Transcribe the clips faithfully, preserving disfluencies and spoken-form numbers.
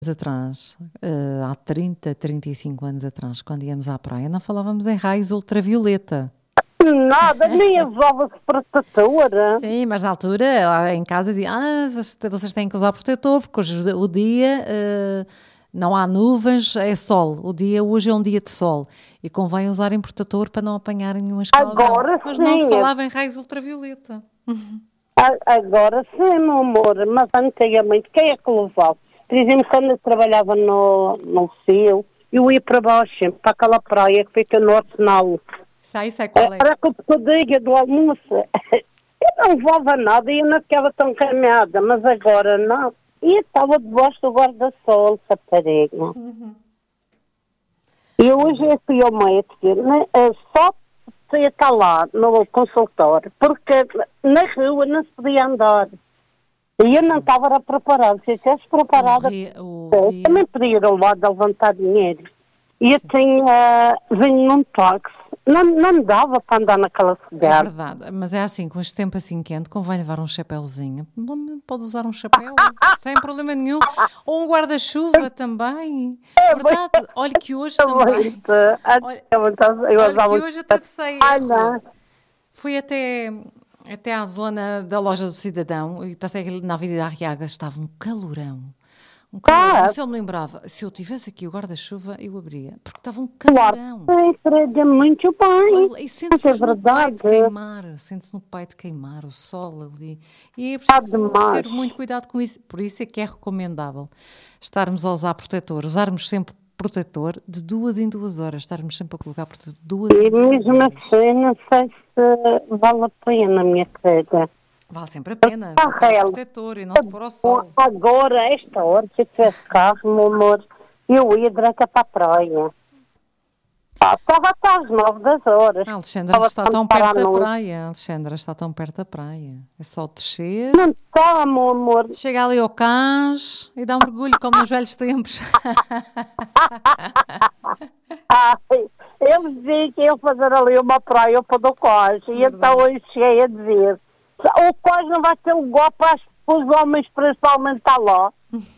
atrás, eh, há trinta, trinta e cinco anos atrás, quando íamos à praia, não falávamos em raios ultravioleta. Nada, nem usava-se protetor. Sim, mas na altura, lá em casa, dizia, ah, vocês têm que usar protetor, porque hoje o dia eh, não há nuvens, é sol. O dia hoje é um dia de sol. E convém usarem protetor para não apanharem nenhuma escaldão. Agora Mas sim. não se falava em raios ultravioleta. A- Agora sim, meu amor, mas antigamente, quem é que levava? Por exemplo, quando eu trabalhava no, no Cio, eu ia para baixo, para aquela praia que fica no Arsenal. Sai, sai qual é? Era com o pediga do almoço. Eu não levava nada e eu não ficava tão caminhada, mas agora não. E eu estava debaixo do guarda-sol, rapariga. Uhum. E hoje eu fui ao médico, né, eh, só podia estar lá no consultório, porque na rua não se podia andar. E eu não estava preparada. Se eu estivesse preparada, O ri- o eu dia- também podia ir ao lado a levantar dinheiro. E eu tinha, vinha num táxi. Não, não dava para andar naquela É cidade. verdade, mas é assim, com este tempo assim quente, convém levar um chapéuzinho. Não pode usar um chapéu, sem problema nenhum. Ou um guarda-chuva também. Verdade, olha que hoje também. Olha- Eu Olha usava que hoje atravessei a Ah, rua. não. Fui até, até à zona da loja do Cidadão e passei ali na Avenida Arriaga, estava um calorão. Um calorão. Ah. Se eu me lembrava, se eu tivesse aqui o guarda-chuva, eu abria, porque estava um Claro, calorão. é muito bem. Olha, e sente-se Mas é mesmo no pai de verdade. queimar, sente-se no pai de queimar, o sol ali. E é Está preciso demais. ter muito cuidado com isso. Por isso é que é recomendável estarmos a usar protetor, usarmos sempre protetor de duas em duas horas, estarmos sempre a colocar protetor de duas E em duas mesmo horas. assim, não sei se vale a pena, minha querida. Vale sempre a pena Está colocar real. protetor e não se pôr ao sol. Agora, a esta hora, se eu tivesse carro, meu amor, eu ia direto para a praia. Ah, estava até às nove das horas. A Alexandra Estava está tão para perto a da noite. praia. A Alexandra está tão perto da praia. É só descer, Não está, meu amor. chega ali ao cais e dá um mergulho, como nos velhos tempos. Ai, eles diziam que iam fazer ali uma praia para o Cós. E então eu cheguei a dizer: o Cós não vai ter lugar para as- para os homens, principalmente, estar lá.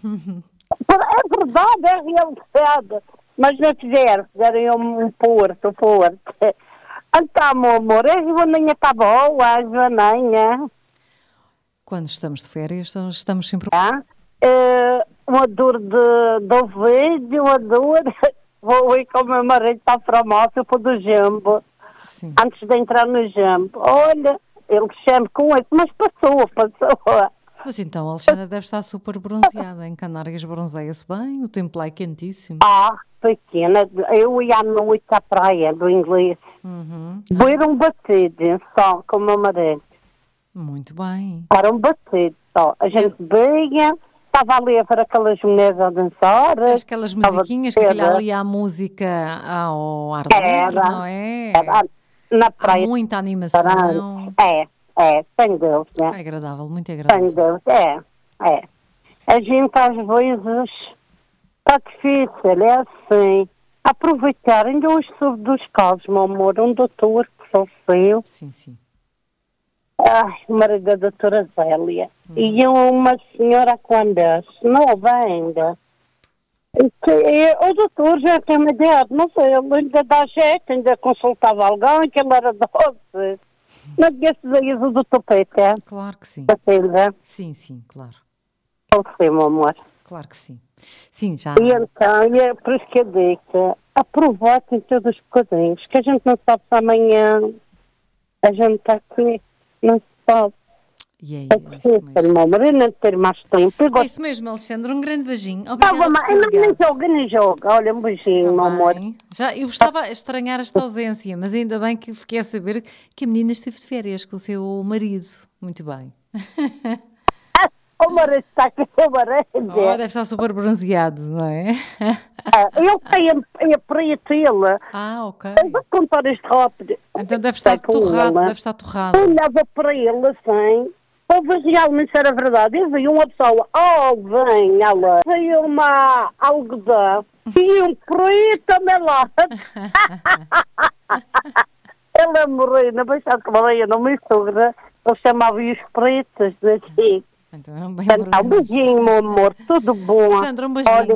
É verdade, é realidade. Mas não fizeram, fizeram um porto, porto. Então, meu amor, a Joaninha está boa, a Joaninha. Quando estamos de férias, estamos- estamos sempre. Tá? Eh, uma dor de, de ouvido, uma dor. Vou ir com o meu marido para a farmácia para do jambo. Sim. Antes de entrar no jambo. Olha, ele chama com isso, mas passou, passou. Mas então a Alexandra deve estar super bronzeada. Em Canárias bronzeia-se bem, o tempo lá é quentíssimo. Ah, pequena, eu ia à noite à praia do inglês. Uhum. Ver um batido só com o meu marido. Muito bem. Era um batido só. A gente bebia, estava ali a ver aquelas mulheres a dançar. Aquelas estava musiquinhas, que de aquilo seda. ali há música ao ar livre, Era. não é? Era na Há praia. muita animação. É, é, sem dúvida. É agradável, muito Sem agradável. dúvida, é, é. A gente às vezes está difícil, é assim. Aproveitar, ainda hoje soube dos casos, meu amor, um doutor que faleceu, Sim, sim. ai, o marido da doutora Zélia, Hum. e uma senhora quando nova ainda. E que, e o doutor já tem uma idade, não sei, ele ainda dá jeito, ainda consultava alguém, que ele era doce. Não conheces aí o doutor Peter, Claro que sim. da Silva? Sim, sim, claro. Faleceu, meu amor. Claro que sim. Sim, já. E então, e é por isso que eu digo, aproveitem todos os bocadinhos, que a gente não sabe se amanhã a gente está aqui, não se sabe. E é, É é isso difícil, mesmo. meu amor, eu não ter mais tempo. Eu É gosto isso mesmo, Alexandre. Um grande beijinho. de Obrigada água, por mas ter eu não nem ligado. jogo, nem jogo. Olha, um beijinho, meu Tá amor. bem. Já, eu estava a estranhar esta ausência, mas ainda bem que fiquei a saber que a menina esteve de férias com o seu marido. Muito bem. O marido está aqui, o Oh, marido. deve estar super bronzeado, não é? Ele tem a, a preta, ele. Ah, ok. Eu vou contar isto rápido. Então deve estar com torrado, ele. deve estar torrado. Eu olhava para ele assim, para ver se realmente era verdade. Eu vi uma pessoa, oh, vem, ela, veio uma algodão e um preto ao meu lado. Ele é morrer na Baixada de Cavaleia, não me sogra. Ele chamava os pretos daqui. Então, era um bem Então, um beijinho, meu amor, tudo bom. Alexandre, um beijinho. Olha,